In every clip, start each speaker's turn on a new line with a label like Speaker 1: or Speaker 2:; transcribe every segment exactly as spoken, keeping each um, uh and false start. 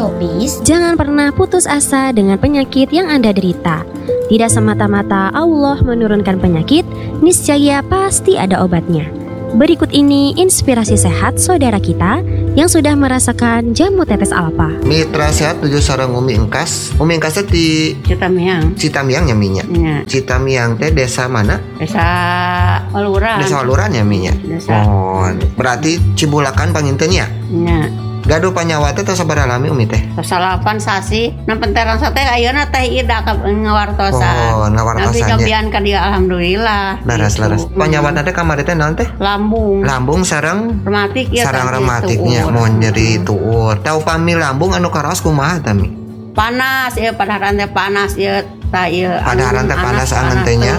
Speaker 1: Radio Peace,
Speaker 2: jangan pernah putus asa dengan penyakit yang Anda derita. Tidak semata-mata Allah menurunkan penyakit, niscaya pasti ada obatnya. Berikut ini inspirasi sehat saudara kita yang sudah merasakan jamu tetes alfa.
Speaker 3: Mitra sehat tujuh sareng Umi Engkas. Umi Engkas teh di
Speaker 4: Citamiang.
Speaker 3: Citamiang nya minya.
Speaker 4: Ya.
Speaker 3: Citamiang teh desa mana?
Speaker 4: Desa Waluran.
Speaker 3: Desa Waluran ya minya.
Speaker 4: Desa.
Speaker 3: Oh, berarti Cibulakan pangintennya.
Speaker 4: Ya.
Speaker 3: Gaduh panyawa teh tos sabaraha lami Umi teh?
Speaker 4: Salapan sasi, nampenteran sate ayeuna teh ida ka ngawartosan.
Speaker 3: Oh, ngawartosannya.
Speaker 4: Nabi nyobian ka dia alhamdulillah.
Speaker 3: Laras-laras.
Speaker 4: Gitu.
Speaker 3: Panyawa teh kamari teh naon teh?
Speaker 4: Lambung.
Speaker 3: Lambung sareng
Speaker 4: Rematik ya.
Speaker 3: sarang rematiknya mau nyeri tuur. Tau pami lambung anu karaos kumaha tami?
Speaker 4: Panas ya padaharan teh panas ya ta ieu.
Speaker 3: Padaharan teh panas angeun teh nya.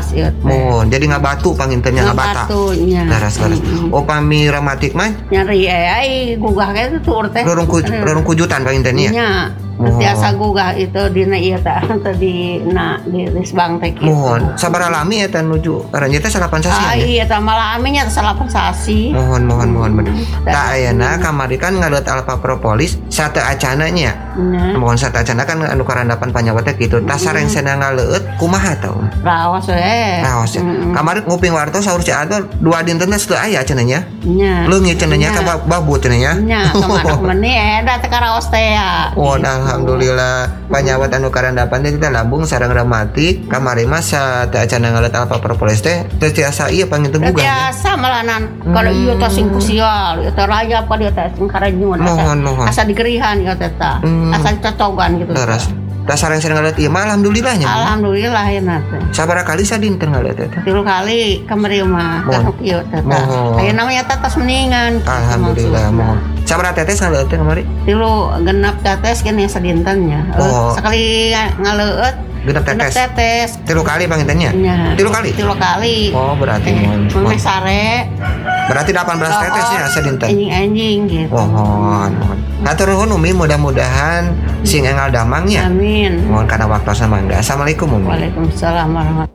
Speaker 3: Mohon jadi ngabatu pangintennya ngabata.
Speaker 4: Ngabatunya.
Speaker 3: Laras-laras. Oh pami rematik mah
Speaker 4: Nyeri eh ai gugah ge tuur teh.
Speaker 3: rorong ku, rorong kujutan pangintennya.
Speaker 4: Nya. Biasa gugah itu dina ieu teh tadi na di risbang teh kitu.
Speaker 3: Mohon sabaraha lami eta nuju arannya teh salapan sasi.
Speaker 4: Ah iya teh malami nya salapan sasi.
Speaker 3: Mohon mohon mohon bener. Da ayeuna kamari kan ngalut alfa propolis sate acana nya.
Speaker 4: Nah.
Speaker 3: Mohon sate acana kan anu karandapan panyawa teh kitu. Tas sareng cenah ngaleueut kumaha tah?
Speaker 4: Raos we.
Speaker 3: Raos. Kamari nguping wartos saur si Adol dua dinten teh teu aya cenah nya.
Speaker 4: Nya.
Speaker 3: Leungit cenah nya ka babu cenah nya.
Speaker 4: Nya kemana meni eta teh karaos teh ya.
Speaker 3: Oh, alhamdulillah panyawat anu karandapan teh kita lambung sareng rematik kamari mah sate acana ngaleut alfa propolis teh teu tiasa ieu panginten gugah.
Speaker 4: Biasa malanan kalau ieu teh sing kusial, ieu teh raya apa dia teh sing karanyun.
Speaker 3: Mohon mohon.
Speaker 4: Asa digerihan ieu teh tah. Asa cocogan gitu.
Speaker 3: Terus tah sareng sareng ngaleut ieu mah alhamdulillah nya.
Speaker 4: Alhamdulillah ya teh.
Speaker 3: Sabaraha kali sadinten ngaleut teh?
Speaker 4: Tilu kali kamari mah kasuk ieu teh. Aya namanya tetes mendingan.
Speaker 3: Alhamdulillah mohon. Sabaraha tetes ngaleut teh kamari?
Speaker 4: Tilu genep tetes kene sadintennya.
Speaker 3: Oh.
Speaker 4: Sekali ngaleut
Speaker 3: genep tetes.
Speaker 4: tetes.
Speaker 3: Tilu kali pangintennya?
Speaker 4: Ya.
Speaker 3: Tilu kali?
Speaker 4: Tilu kali.
Speaker 3: Oh, berarti mohon.
Speaker 4: Meh sare.
Speaker 3: Berarti delapan belas tetesnya sadinten.
Speaker 4: Anjing-anjing gitu.
Speaker 3: Mohon mohon. Hatur nuhun Umi, mudah-mudahan sing engal damangnya.
Speaker 4: Amin.
Speaker 3: Mohon karena waktu samangga. Assalamualaikum Umi.
Speaker 4: Waalaikumsalam warahmatullahi.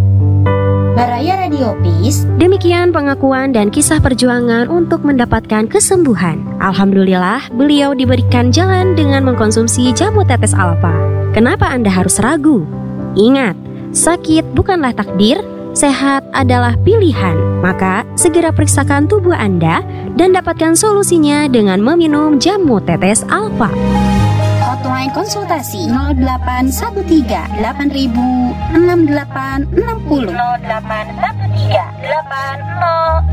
Speaker 1: Baraya Radio Peace.
Speaker 2: Demikian pengakuan dan kisah perjuangan untuk mendapatkan kesembuhan. Alhamdulillah, beliau diberikan jalan dengan mengkonsumsi jamu tetes alfa. Kenapa Anda harus ragu? Ingat, sakit bukanlah takdir, sehat adalah pilihan. Maka, segera periksakan tubuh Anda dan dapatkan solusinya dengan meminum jamu tetes alfa.
Speaker 1: Hotline konsultasi nol delapan satu tiga delapan ribu enam delapan enam nol. nol delapan satu tiga delapan nol